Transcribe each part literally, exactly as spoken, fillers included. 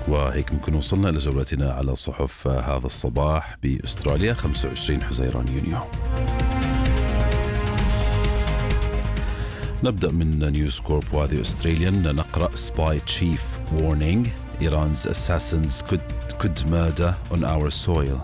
وهيك ممكن وصلنا إلى جولتنا على صحف هذا الصباح بأستراليا خمسة وعشرين حزيران يونيو. نبدأ من نيوز كورب وهذه أستراليان. نقرأ Spy Chief Warning Iran's assassins could, could murder on our soil.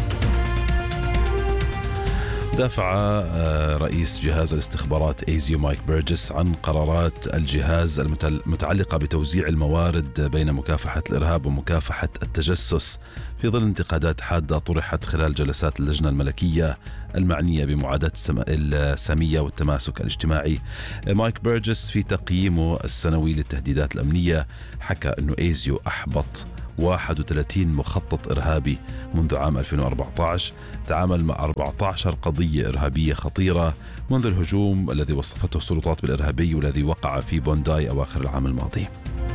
دافع رئيس جهاز الاستخبارات ايزيو مايك بيرجس عن قرارات الجهاز المتعلقة بتوزيع الموارد بين مكافحة الإرهاب ومكافحة التجسس في ظل انتقادات حادة طرحت خلال جلسات اللجنة الملكية المعنية بمعاداة السامية والتماسك الاجتماعي. مايك بيرجس في تقييمه السنوي للتهديدات الأمنية حكى أنه ايزيو أحبط واحد وثلاثين مخطط إرهابي منذ عام ألفين وأربعة عشر، تعامل مع أربعة عشر قضية إرهابية خطيرة منذ الهجوم الذي وصفته السلطات بالإرهابي والذي وقع في بونداي أواخر العام الماضي.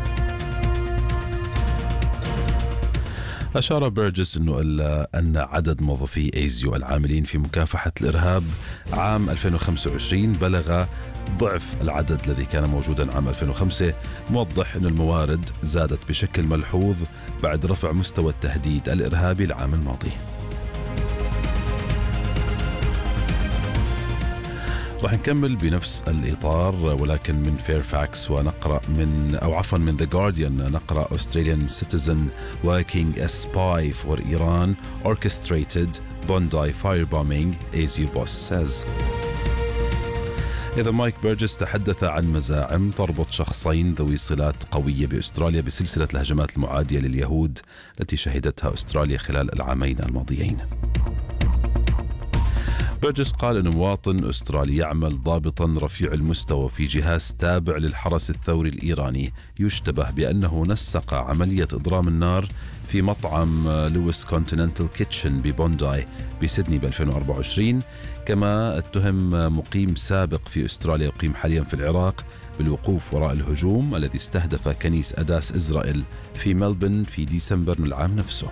أشار بيرجس أنه أن عدد موظفي ايزيو العاملين في مكافحة الإرهاب عام ألفين وخمسة وعشرين بلغ ضعف العدد الذي كان موجودا عام ألفين وخمسة، موضح أن الموارد زادت بشكل ملحوظ بعد رفع مستوى التهديد الإرهابي العام الماضي. راح نكمل بنفس الإطار ولكن من فيرفاكس ونقرأ من أو عفوا من The Guardian. نقرأ Australian citizen working as spy for Iran orchestrated Bondi firebombing, ASIO boss says. إذا مايك بيرجس تحدث عن مزاعم تربط شخصين ذوي صلات قوية بأستراليا بسلسلة الهجمات المعادية لليهود التي شهدتها أستراليا خلال العامين الماضيين. بيرجس قال أن مواطن أسترالي يعمل ضابطا رفيع المستوى في جهاز تابع للحرس الثوري الإيراني يشتبه بأنه نسق عملية إضرام النار في مطعم لويس كونتيننتال كيتشن ببونداي بسيدني ب ألفين وأربعة وعشرين. كما اتهم مقيم سابق في أستراليا يقيم حاليا في العراق بالوقوف وراء الهجوم الذي استهدف كنيس أداس إسرائيل في ملبن في ديسمبر من العام نفسه.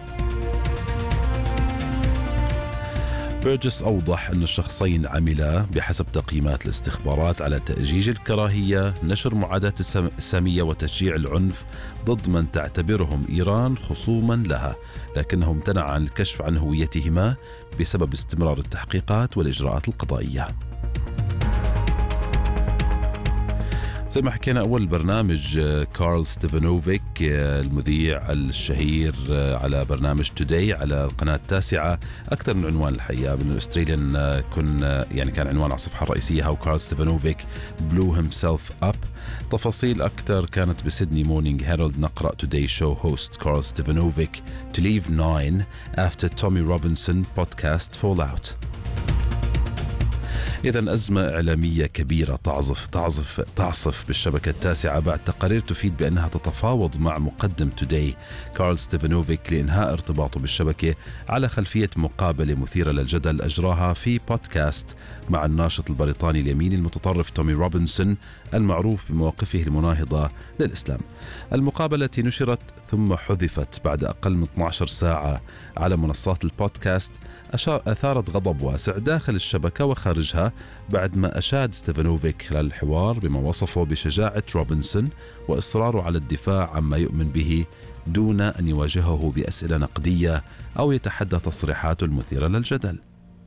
بيرجس أوضح أن الشخصين عملا بحسب تقييمات الاستخبارات على تأجيج الكراهية، نشر معاداة السامية وتشجيع العنف ضد من تعتبرهم إيران خصوما لها، لكنه امتنع عن الكشف عن هويتهما بسبب استمرار التحقيقات والإجراءات القضائية. زي ما حكينا أول برنامج كارل ستيفانوفيك المذيع الشهير على برنامج توداي على القناة التاسعة، أكثر من عنوان الحقيقة من الأستراليان كن يعني كان عنوان على الصفحة الرئيسية How Carl Stevanovic blew himself up. تفاصيل أكثر كانت بسيدني مورنينج هيرالد. نقرأ Today show host Carl Stevanovic to leave nine after Tommy Robinson podcast fallout. إذن أزمة إعلامية كبيرة تعصف تعصف تعصف بالشبكة التاسعة بعد تقارير تفيد بأنها تتفاوض مع مقدم توداي كارل ستيفانوفيك لإنهاء ارتباطه بالشبكة على خلفية مقابلة مثيرة للجدل أجراها في بودكاست مع الناشط البريطاني اليميني المتطرف تومي روبنسون المعروف بمواقفه المناهضة للإسلام. المقابلة التي نشرت ثم حذفت بعد أقل من اثنتي عشرة ساعة على منصات البودكاست أثارت غضب واسع داخل الشبكة وخارجها بعد ما أشاد ستيفانوفيك خلال الحوار بما وصفه بشجاعة روبنسون وإصراره على الدفاع عما يؤمن به دون أن يواجهه بأسئلة نقدية أو يتحدى تصريحاته المثيرة للجدل.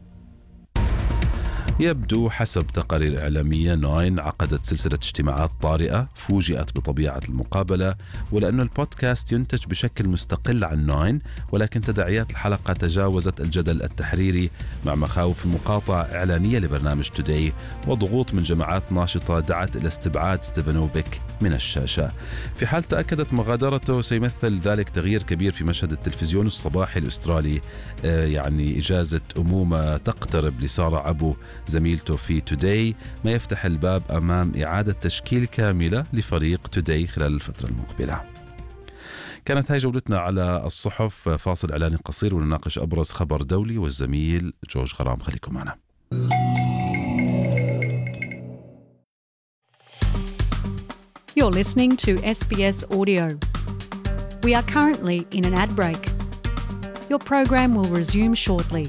يبدو حسب تقارير إعلامية ناين عقدت سلسلة اجتماعات طارئة فوجئت بطبيعة المقابلة، ولأن البودكاست ينتج بشكل مستقل عن ناين، ولكن تداعيات الحلقة تجاوزت الجدل التحريري مع مخاوف مقاطعة إعلانية لبرنامج توداي وضغوط من جماعات ناشطة دعت إلى استبعاد ستيفانوفيك من الشاشة. في حال تأكدت مغادرته سيمثل ذلك تغيير كبير في مشهد التلفزيون الصباحي الأسترالي، آه يعني إجازة أمومة تقترب لسارة عبو زميلته في توداي، ما يفتح الباب أمام إعادة تشكيل كاملة لفريق توداي خلال الفترة المقبلة. كانت هاي جولتنا على الصحف. فاصل إعلاني قصير ونناقش أبرز خبر دولي والزميل جورج غرام. خليكم معنا. You're listening to S B S Audio. We are currently in an ad break. Your program will resume shortly.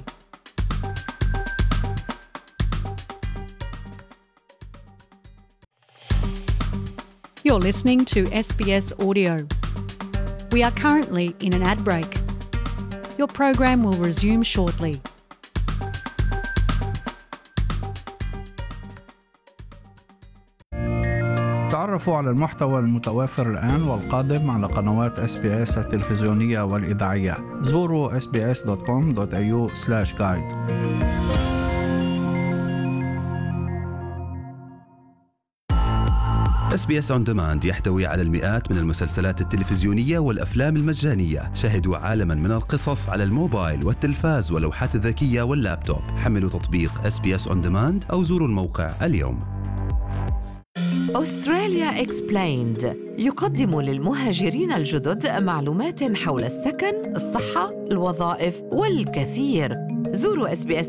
You're listening to S B S Audio. We are currently in an ad break. Your program will resume shortly. تعرفوا على المحتوى المتوافر الآن والقادم على قنوات إس بي إس التلفزيونية والإذاعية. زوروا إس بي إس دوت كوم دوت إيه يو سلاش جايد. إس بي إس On Demand يحتوي على المئات من المسلسلات التلفزيونية والأفلام المجانية. شاهدوا عالماً من القصص على الموبايل والتلفاز واللوحات الذكية واللابتوب. حملوا تطبيق إس بي إس On Demand أو زوروا الموقع اليوم. أستراليا إكسبلايند يقدم للمهاجرين الجدد معلومات حول السكن، الصحة، الوظائف والكثير. زوروا إس بي إس